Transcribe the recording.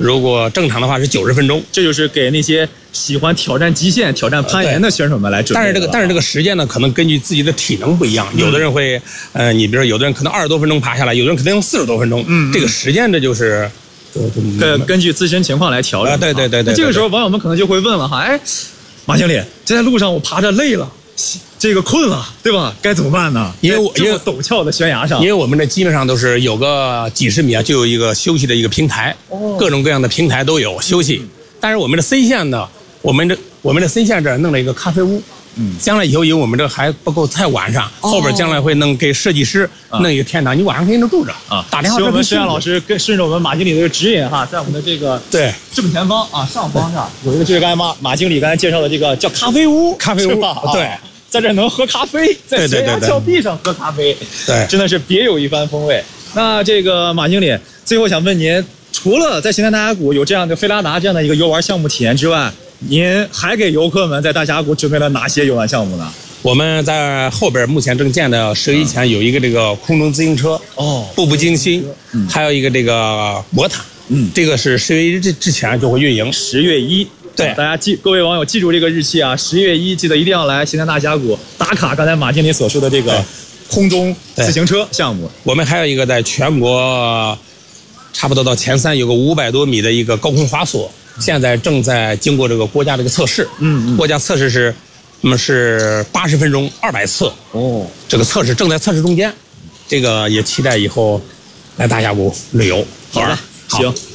如果正常的话是90分钟。 这就是给那些喜欢挑战极限、挑战攀岩的选手们来准备的。 但是这个时间呢，可能根据自己的体能不一样，有的人会，你比如说有的人可能20多分钟爬下来，有的人可能用40多分钟。这个时间这就是。 根据自身情况来调整。 对。 那这个时候网友们可能就会问了哈，哎，马经理，这在路上我爬着累了，这个困了，对吧？该怎么办呢？因为这么陡峭的悬崖上， 因为我们这基本上都是有个几十米啊，就有一个休息的一个平台，各种各样的平台都有休息。但是我们的 C 线呢，我们的 C 线这儿弄了一个咖啡屋。将来以后因为我们这还不够太晚上，后边将来会弄给设计师弄一个天堂，你晚上可以能住着啊。打电话。 我们石岩老师顺着我们马经理的这个指引哈，在我们的这个正前方啊上方上有一个就是刚才马经理刚才介绍的这个叫咖啡屋，对，在这能喝咖啡，在悬崖峭壁上喝咖啡， 对， 真的是别有一番风味。那这个马经理最后想问您，除了在邢台大峡谷有这样的菲拉达这样的一个游玩项目体验之外，您还给游客们在大峡谷准备了哪些游玩项目呢？ 我们在后边目前正建的10月1前有一个这个空中自行车，步步惊心，还有一个这个魔毯，这个是10月1之前就会运营。 10月1， 对， 大家各位网友记住这个日期啊，10月1记得一定要来邢台大峡谷打卡刚才马经理所说的这个空中自行车项目。 我们还有一个在全国差不多到前3有个500多米的一个高空滑索。现在正在经过这个国家这个测试，国家测试是80分钟200次，这个测试正在测试中间，这个也期待以后来大峡谷旅游。 好的，行。